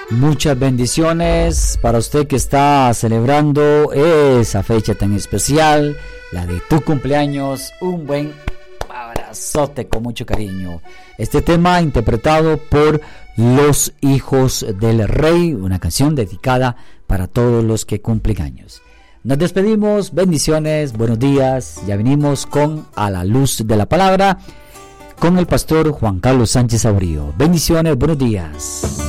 Muchas bendiciones para usted que está celebrando esa fecha tan especial, la de tu cumpleaños. Un buen abrazote con mucho cariño. Este tema interpretado por Los Hijos del Rey, una canción dedicada para todos los que cumplen años. Nos despedimos, bendiciones, buenos días. Ya venimos con A la Luz de la Palabra con el pastor Juan Carlos Sánchez Aurío. Bendiciones, buenos días.